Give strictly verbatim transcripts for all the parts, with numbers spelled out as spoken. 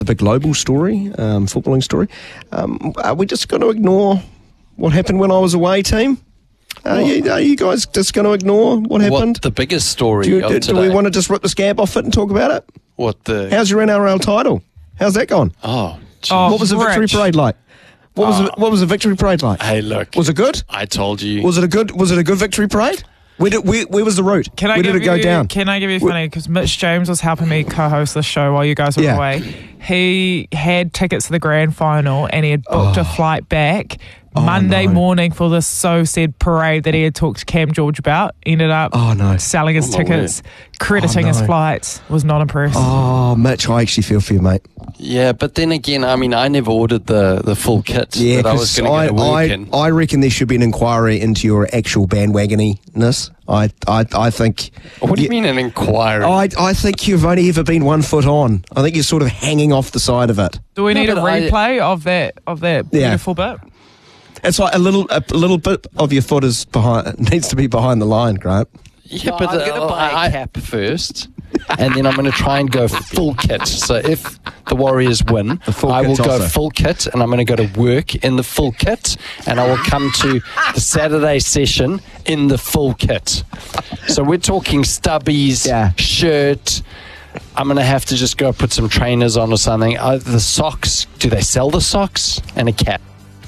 a big global story, um, footballing story. Um, are we just going to ignore what happened when I was away, team? Are you, are you guys just going to ignore what happened? What the biggest story do, you, of do, today? do we want to just rip the scab off it and talk about it? What the? How's your N R L title? How's that gone? Oh, geez. Oh, what was the victory rich. parade like? What was Oh. the, what was the victory parade like? Hey, look. Was it good? I told you. Was it a good? Was it a good victory parade? Where did where, where was the route? Can I where give did it go you, down? Can I give you funny? Because Mitch James was helping me co-host the show while you guys were Yeah. away. He had tickets to the grand final and he had booked Oh. a flight back Oh, Monday no. morning for this so said parade that he had talked to Cam George about. Ended up Oh no! selling his Oh, my tickets, crediting Oh, his no. flights. Was not impressed. Oh, Mitch, I actually feel for you, mate. Yeah, but then again, I mean, I never ordered the, the full kit Yeah, that I was because going to I, go to work I, in. I reckon there should be an inquiry into your actual bandwagoniness. I, I, I think. What do you mean an inquiry? I, I think you've only ever been one foot on. I think you're sort of hanging off the side of it. Do we No, need a but I- replay of that of that Yeah. beautiful bit? It's like a little, a little bit of your foot is behind, needs to be behind the line, Grant. yeah, Oh, but I'm uh, gonna buy a I, cap first, and then I'm going to try and go full kit. So if the Warriors win, The full I will kit's go also. full kit, and I'm going to go to work in the full kit, and I will come to the Saturday session in the full kit. So we're talking stubbies, Yeah. shirt. I'm going to have to just go put some trainers on or something. Uh, the socks, do they sell the socks? And a cap.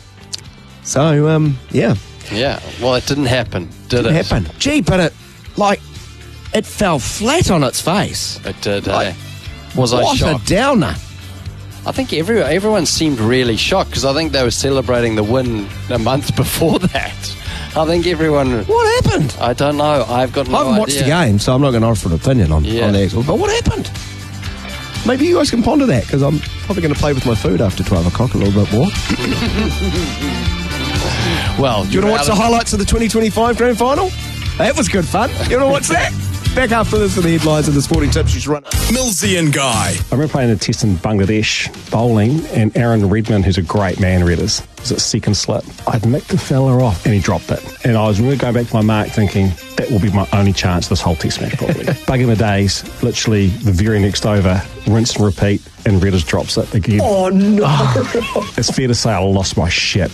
So, um, yeah, Yeah, well, it didn't happen, did it it? happened. Gee, but it, like, it fell flat on its face. It did, Like, eh? Was I What shocked? a downer. I think everyone, everyone seemed really shocked because I think they were celebrating the win a month before that. I think everyone... What happened? I don't know. I've got no I haven't watched idea. the game, so I'm not going to offer an opinion on, Yeah. on the actual. But what happened? Maybe you guys can ponder that, because I'm probably going to play with my food after twelve o'clock a little bit more. Well, Do you want to watch the highlights of the twenty twenty-five Grand Final? That was good fun. You want to watch that? Back after this for the headlines of the Sporting Tips. You should run. Millsy and Guy. I remember playing a test in Bangladesh bowling, and Aaron Redmond, who's a great man readers, was at second slip. I'd nicked the fella off, and he dropped it. And I was really going back to my mark thinking, that will be my only chance this whole test match, probably. Bug in the days, literally the very next over, rinse and repeat, and Redders drops it again. Oh, no. It's fair to say I lost my shit.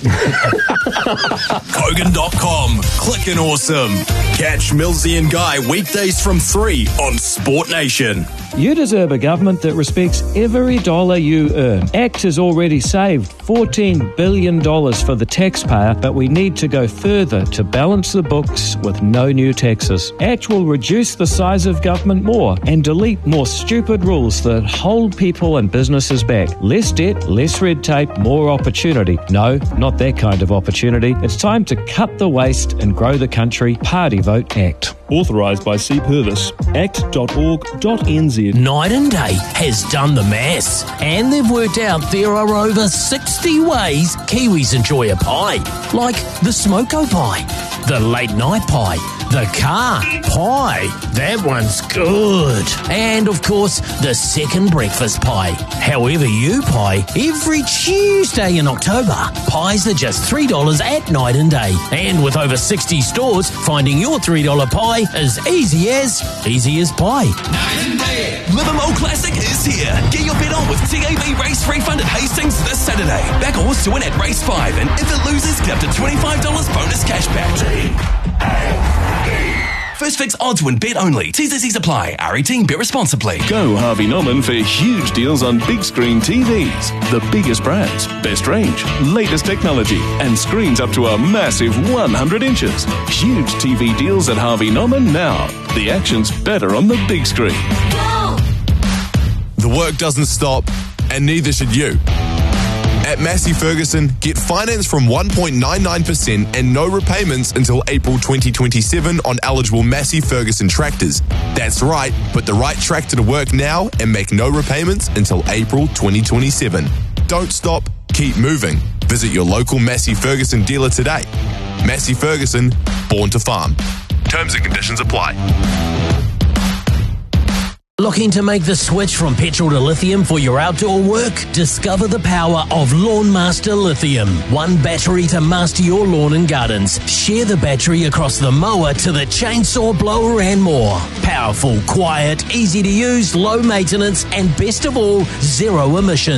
Kogan dot com. Clickin' awesome. Catch Millsy and Guy weekdays from three on Sport Nation. You deserve a government that respects every dollar you earn. ACT has already saved fourteen billion dollars for the taxpayer, but we need to go further to balance the books with no new taxes. ACT will reduce the size of government more and delete more stupid rules that hold people and businesses back. Less debt, less red tape, more opportunity. No, not that kind of opportunity. It's time to cut the waste and grow the country. Party vote ACT. Authorised by C. Purvis. act dot org dot n z. Night and Day has done the maths, and they've worked out there are over sixty ways Kiwis enjoy a pie, like the smoko pie, the late night pie, the car pie, that one's good, and of course the second breakfast pie. However you pie, every Tuesday in October, pies are just three dollars at Night and Day, and with over sixty stores, finding your three dollar pie is easy as easy as pie. Livermore Classic is here. Get your bet on with T A B Race Free Fund at Hastings this Saturday. Back a horse to win at race five, and if it loses, get up to twenty-five dollars bonus cash back. First fix odds win bet only. T's and C's apply. R eighteen, bet responsibly. Go Harvey Norman for huge deals on big screen T Vs. The biggest brands, best range, latest technology, and screens up to a massive one hundred inches. Huge T V deals at Harvey Norman now. The action's better on the big screen. The work doesn't stop, and neither should you. At Massey Ferguson, get finance from one point nine nine percent and no repayments until April twenty twenty-seven on eligible Massey Ferguson tractors. That's right, put the right tractor to work now and make no repayments until April twenty twenty-seven. Don't stop, keep moving. Visit your local Massey Ferguson dealer today. Massey Ferguson, born to farm. Terms and conditions apply. Looking to make the switch from petrol to lithium for your outdoor work? Discover the power of Lawn Master Lithium. One battery to master your lawn and gardens. Share the battery across the mower to the chainsaw, blower and more. Powerful, quiet, easy to use, low maintenance and best of all, zero emissions.